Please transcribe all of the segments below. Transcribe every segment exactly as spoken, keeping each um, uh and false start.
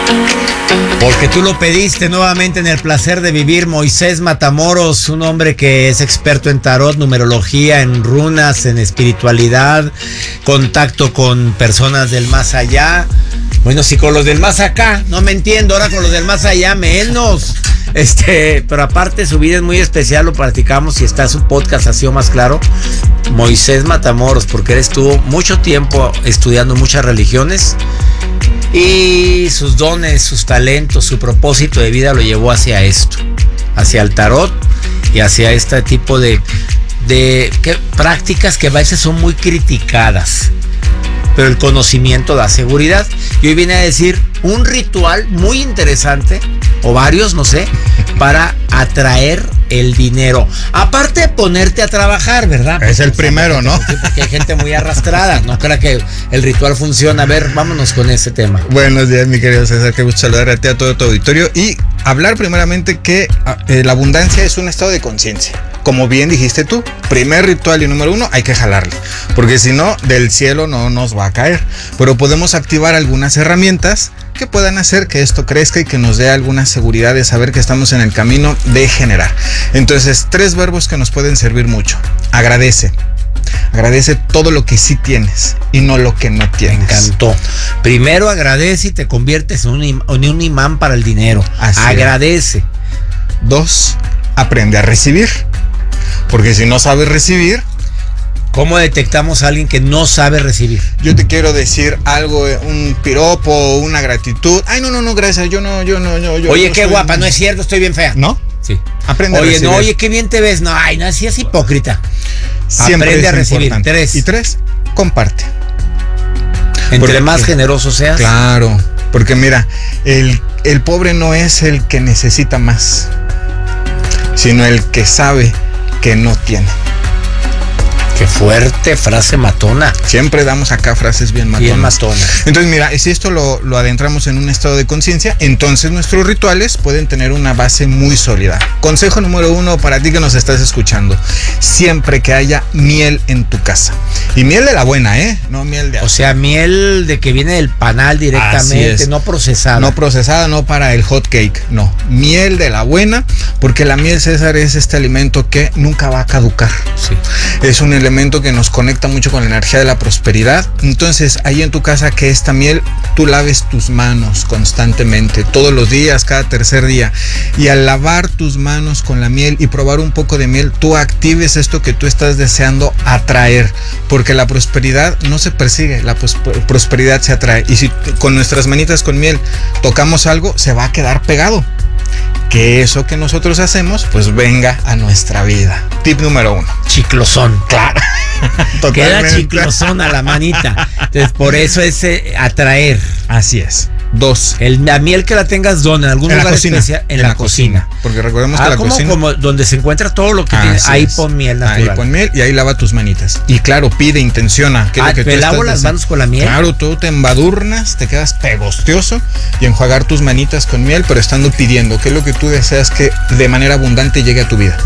Porque tú lo pediste nuevamente en el placer de vivir, Moisés Matamoros, un hombre que es experto en tarot, numerología, en runas, en espiritualidad, contacto con personas del más allá. Bueno, si con los del más acá, no me entiendo, ahora con los del más allá, menos. Este, pero aparte su vida es muy especial, lo platicamos y está su podcast así o más claro. Moisés Matamoros, porque él estuvo mucho tiempo estudiando muchas religiones. Y sus dones, sus talentos, su propósito de vida lo llevó hacia esto, hacia el tarot y hacia este tipo de, de que, prácticas que a veces son muy criticadas. Pero el conocimiento da seguridad. Y hoy viene a decir un ritual muy interesante, o varios, no sé, para atraer el dinero. Aparte de ponerte a trabajar, ¿verdad? Es el primero, ¿no? Porque hay gente muy arrastrada. No crea que el ritual funciona. A ver, vámonos con ese tema. Buenos días, mi querido César. Qué gusto saludarte a todo tu auditorio. Y hablar primeramente que eh, la abundancia es un estado de conciencia. Como bien dijiste tú, primer ritual y número uno, hay que jalarle. Porque si no, del cielo no nos va a caer. Pero podemos activar algunas herramientas que puedan hacer que esto crezca y que nos dé alguna seguridad de saber que estamos en el camino de generar. Entonces, tres verbos que nos pueden servir mucho. Agradece. Agradece todo lo que sí tienes y no lo que no tienes. Me encantó. Primero agradece y te conviertes en un, im- en un imán para el dinero. Así agradece. Es. Dos, aprende a recibir. Porque si no sabes recibir, ¿cómo detectamos a alguien que no sabe recibir? Yo te quiero decir algo, un piropo, una gratitud. Ay, no, no, no, gracias. Yo no, yo no, yo. yo oye, no qué soy... guapa, no es cierto, estoy bien fea. ¿No? Sí. Aprende oye, a recibir. no, oye, qué bien te ves. No, ay, no, así es hipócrita. Siempre aprende es a recibir. Importante. Tres. Y tres, comparte. Entre porque, más generoso seas. Claro, porque mira, el, el pobre no es el que necesita más, sino el que sabe que no tiene. Qué fuerte frase matona. Siempre damos acá frases bien matonas. Bien matonas. Entonces, mira, si esto lo, lo adentramos en un estado de conciencia, entonces nuestros rituales pueden tener una base muy sólida. Consejo número uno para ti que nos estás escuchando. Siempre que haya miel en tu casa. Y miel de la buena, ¿eh? No miel de... O sea, miel de que viene del panal directamente, no procesada. No procesada, no para el hot cake, no. Miel de la buena, porque la miel, César, es este alimento que nunca va a caducar. Sí. Es un elemento que nos conecta mucho con la energía de la prosperidad. Entonces, ahí en tu casa, que esta miel, tú laves tus manos constantemente, todos los días, cada tercer día. Y al lavar tus manos con la miel y probar un poco de miel, tú actives esto que tú estás deseando atraer. Porque la prosperidad no se persigue, la pros- prosperidad se atrae. Y si con nuestras manitas con miel tocamos algo, se va a quedar pegado. Que eso que nosotros hacemos, pues venga a nuestra vida. Tip número uno. Chiclosón. Claro. Queda chiclosón a la manita. Entonces, por eso es eh, atraer. Así es. Dos. El, la miel que la tengas donde, en algún en lugar la cocina, especial. En, en la, la cocina. cocina. Porque recordemos ah, que la como, cocina. Como donde se encuentra todo lo que Así tiene. Ahí es. pon miel natural. Ahí pon miel y ahí lava tus manitas. Y claro, pide, intenciona. Ah, que ¿te lavo las manos con la miel? Claro, tú te embadurnas, te quedas pegostioso y enjuagar tus manitas con miel, pero estando pidiendo. ¿Qué es lo que tú deseas que de manera abundante llegue a tu vida?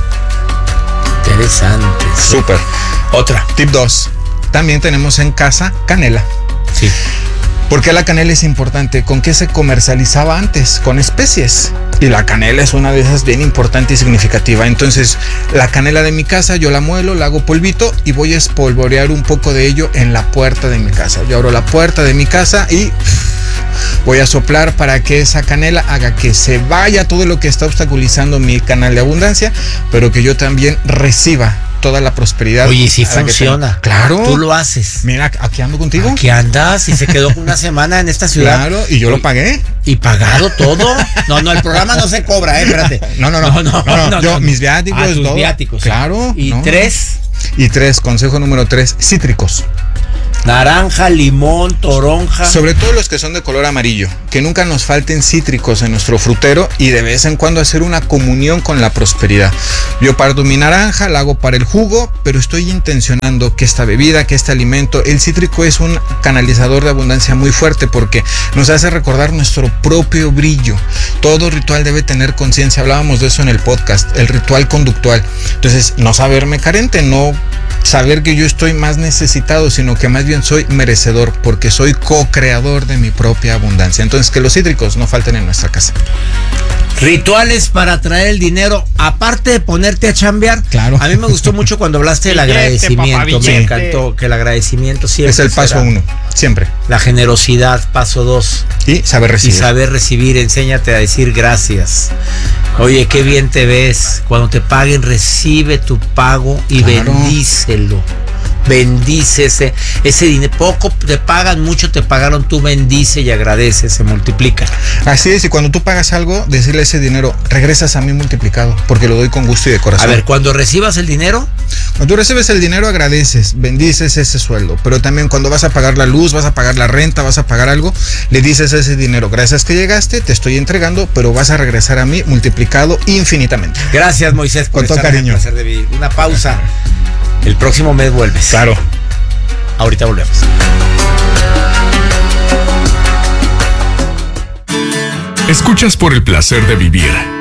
Interesante. Súper. Otra. Tip dos. También tenemos en casa canela. Sí. ¿Por qué la canela es importante? ¿Con qué se comercializaba antes? Con especies. Y la canela es una de esas bien importante y significativa. Entonces, la canela de mi casa, yo la muelo, la hago polvito y voy a espolvorear un poco de ello en la puerta de mi casa. Yo abro la puerta de mi casa y voy a soplar para que esa canela haga que se vaya todo lo que está obstaculizando mi canal de abundancia, pero que yo también reciba toda la prosperidad. Oye, sí funciona. Claro. Tú lo haces. Mira, aquí ando contigo. Aquí andas y se quedó una semana en esta ciudad. Claro, y yo y, lo pagué. ¿Y pagado todo? No, no, el programa no se cobra, eh, espérate. No, no, no. no, no, no, no yo, no, mis viáticos. Ah, tus todo. viáticos. Claro. Y no. tres. Y tres, consejo número tres, cítricos. Naranja, limón, toronja. Sobre todo los que son de color amarillo. Que nunca nos falten cítricos en nuestro frutero y de vez en cuando hacer una comunión con la prosperidad. Yo parto mi naranja, la hago para el jugo, pero estoy intencionando que esta bebida, que este alimento, el cítrico es un canalizador de abundancia muy fuerte porque nos hace recordar nuestro propio brillo. Todo ritual debe tener conciencia. Hablábamos de eso en el podcast, el ritual conductual. Entonces, no saberme carente, no saber que yo estoy más necesitado, sino que más bien bien soy merecedor porque soy co-creador de mi propia abundancia. Entonces, que los cítricos no falten en nuestra casa. Rituales para atraer el dinero, aparte de ponerte a chambear. Claro. A mí me gustó mucho cuando hablaste del Billete, agradecimiento. papá, Me billete. encantó que el agradecimiento siempre Es el paso será. uno, siempre. La generosidad, paso dos. Y saber Y recibir. saber recibir, enséñate a decir gracias. Oye, qué bien te ves. Cuando te paguen, recibe tu pago y Claro. bendícelo. Bendice ese, ese dinero. Poco te pagan, mucho te pagaron, tú bendice y agradece, se multiplica. Así es, y cuando tú pagas algo, decirle ese dinero, regresas a mí multiplicado, porque lo doy con gusto y de corazón. A ver, cuando recibas el dinero, Cuando tú recibes el dinero, agradeces, bendices ese sueldo, pero también cuando vas a pagar la luz, vas a pagar la renta, vas a pagar algo, le dices a ese dinero, gracias que llegaste, te estoy entregando, pero vas a regresar a mí multiplicado infinitamente. gracias Moisés por Con todo estar en el cariño. placer de vivir. Una pausa. El próximo mes vuelves. Claro. Ahorita volvemos. Escuchas por el placer de vivir